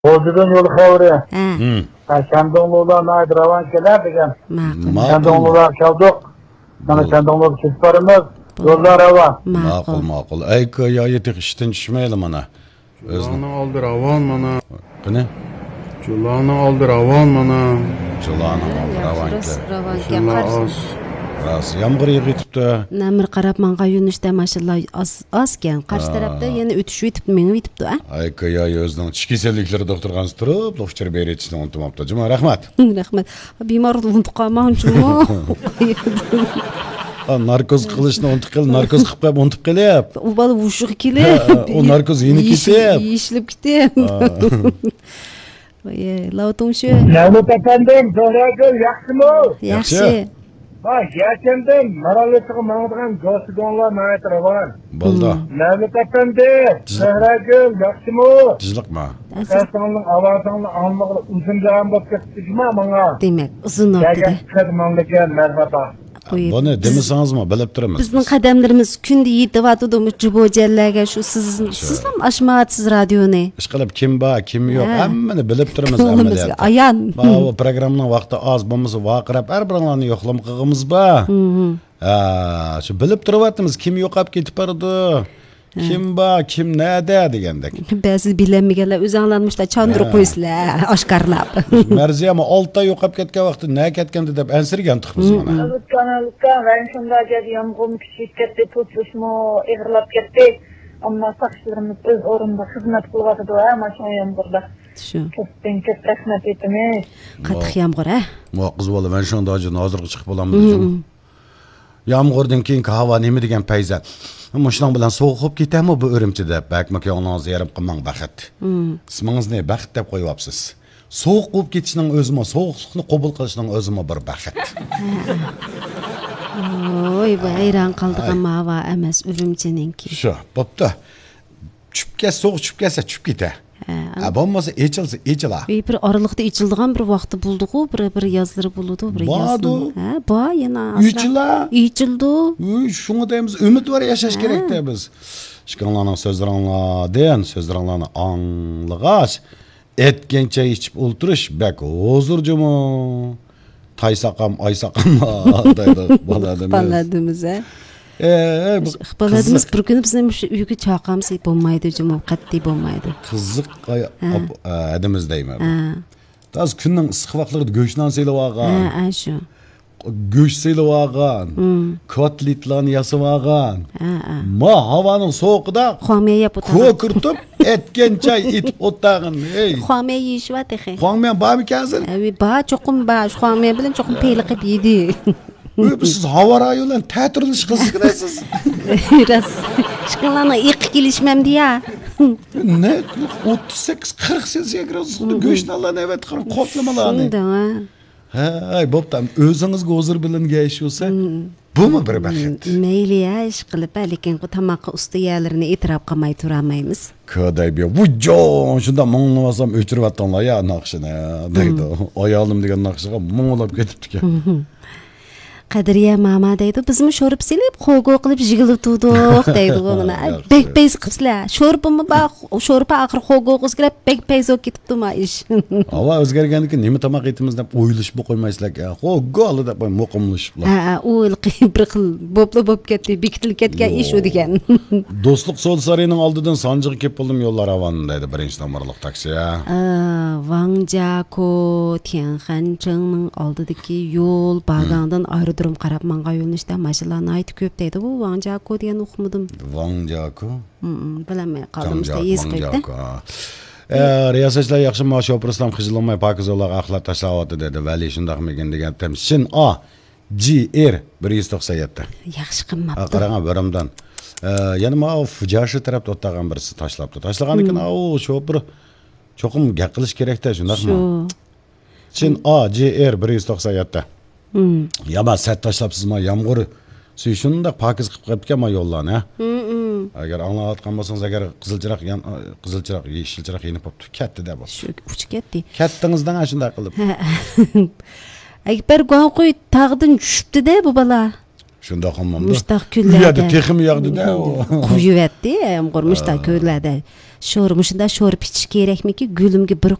O'zidan yo'l xavri. Ha. Shandonlular naydi ravan kelar degan. Ma'qul. Shandonlular keldik. Mana shandonlular ketib boramiz. Yo'llar ravan. Ma'qul. Ayka ya yetiq ishdan tushmayli mana. Julani oldi ravon mana. Qani? Julani oldi ravon mana. Julani ravan Ravan Ras yomg'ir yig'itibdi. Namir qarab menga yunishda mashallah az ekan. Qarshi tarafda yana o'tish yetibdi, menga yetibdi, a? Ayka ya o'zining ichki kasalliklari doktorgansiz turib, doktor berishni unutmabdi. Juma rahmat. Rahmat. Bemor unutib qolmoqchimi? Narkoz qilishni narkoz qilib unutib qelyapti. U bola ushiq kelib. O narkoz yeni ketyapti. Yishilib ketyapti. Voy, lavtumshi. Navbat akandim, Zo'ragul yaxshimi? Yaxshi. Bak, yaşandım. Maralıtığı mağdığın göstügonlar nayet ravan. Bo'ldi. Navbat akandim, Zo'ragul yaxshimi? Tizliqma. Kastanın avazını almaqlı uzun zaman bo'lib ketdikmi menga? Demak, uzun o'tdi. Xizmatlarga marhaba. Buni demasangizmi, bilib turamiz. Bizning qadamlarimiz kunda yetyapti mujobojallarga shu siz ham ashmatsiz radioni. Ishqilib kim bor, kim yo'q, hammani bilib turamiz amaliyotda. Ayan. Bu programmaning vaqti oz bo'lmasa, vaqirab har biringlarni yo'qlam qilg'imiz bor. Shu bilib turyapmiz, kim yo'qab ketib bordi. Kim bor, kim nada degandek. Ba'zi bilinmaganlar o'zinglarmishda chandira qo'ysizlar, oshkorlab. Marziyami 6 oy yo'qab ketgan vaqtda nima ketgandi deb ansirgan tuxmiz mana. Lütfen ben şundayca yağmurun küçük ketdi, tutuşmu ağırlap ketdi. Ama saçlarımız öz orunda hizmet kılvadı ama şu yağmurda. Shu. Ketden ket rahmet etimiz. Qattiq yomg'ir, a? Qiz bola, men shundaycha hozirga chiqib bo'lamiz dejim. Yağmurdan keyingi havo nima degan payza. Mushlang bilan sovuqib ketami bu Urumchida? Bakmak yo'g'ingizni yarim qilmang baxit. Ismingiz ne? Baxit deb qo'yapsiz. Sovuq bo'lib ketishning o'zimi, sovuqlikni qabul qilishning o'zimi bir baxit. Oy, bayron qildigan mava emas Urumchininki. Shu, bo'pti. Sovuq tushib ketsa tushib ketadi. Bo'lmasa echilsa. Bir oralıqda ichildigan bir vaqti bo'ldi-ku, bir yazları bo'ldi, bir yazdı. Ha, bor yana asra. İchildi. Shunga deymiz, umid var yashash kerak deymiz. Ishqonlarning so'zlaringlarni anglag'ach, etgancha ichib o'ltirish bak hozirjimi. Taysaqam, aysaqam deydi boladimiz. Boladimiz, ha. Baladimiz bir kun bizning uyga chaqamiz bo'lmaydi, jimo qat'iy bo'lmaydi. Qiziq adimiz deyman. Taz kunning issiq vaqtlarida go'shtdan selib olgan. Ha, shu. Go'sht selib olgan. Kotletlarni yasab olgan. Ma havoning sovuqida xomiya yeb o'tadi. Ko'kirtib etgancha itib o'tag'in. Xomiya yeyishvati. Xomiya bormi ekansiz? Bor, cho'qim bor. Xomiya bilan cho'qim peyliqib yedi. Siz havo rayonlarni ta'tirlish qilsiz. Biraz ishqilani iq kelishmamdi ya. Ne? 38-40 Selsiya gradusda go'shtlarni evet qarab qoplamalarni. Hay, bo'ptam. O'zingizga hozir bilingan ish bo'lsa, bumi bir baxit. Mayli ya, ish qilib, lekin bu tamoqqa ustiyalarni e'tirof qilmay turmaymiz. Koday bu vujon shunda monglasam o'chirib ya naqshini deydi. Ayolim degan naqshiga monglab ketibdi-ku. Qadriya mama deydi, bizmi sho'rib silib, qo'go qilib jigilib turdik deydi ona. Bek-peyz qilsizlar. Sho'rbimi bor, sho'rpa axir qo'go qilib bek-peyz bo'lib ketibdi-ma ish. Havo o'zgargandan keyin nima tamoq etimiz deb o'ylashib qo'ymaysizlar. Qo'go deb muqimlashiblar. Ha, u bir xil bo'lib ketdi, bekitilib ketgan ish u degan. Do'stlik So'l sarayining oldidan Sanjiga kelib bo'ldim, yo'llar ravon deydi, birinchi nomerlik taksi. Wangjiako Tianhanchengning oldidagi yo'l Bagandan aerodrom qarab menga yo'lnishda mashinalarni aytib ko'p deydi. Bu Wangjiako degan o'qimadim. Wangjiako? Bilamay qoldim, işte es qo'ydi. Riyosatchilar yaxshi maosh yopirsam qizilamay pokizalarga axlat tashlayapti dedi. Vali shundaqmikin degan tam Shin A GR 197. Yaxshi qilmabdi. Qarang birimdan. Yana ma fujashi tarafda o'tgan birisi tashlabdi. Tashlagan ekan, u shopir cho'qim gap qilish kerak-da, shundaqmi? Shin A GR 197. Yama sat tashlabsizmi? Yomg'ir suv shundoq pokiz qilib qo'yibgan yo'llarni. Agar anglayotgan bo'lsangiz, agar qizilchiroq, yeshilchiroq yenib qopti, katta deb. Shu uch ketdi. Kattingizdan shunday qilib. Akbar Gonqo'y tag'dan tushibdi-da bu bola. Şunda qılmamda. Muştaq U yerda kunlarda texim yağdı-da. quyuvatdi, yomg'ir muştaq kunlarda. Sho'r mushunda sho'r pichish kerakmiki, gulimga bir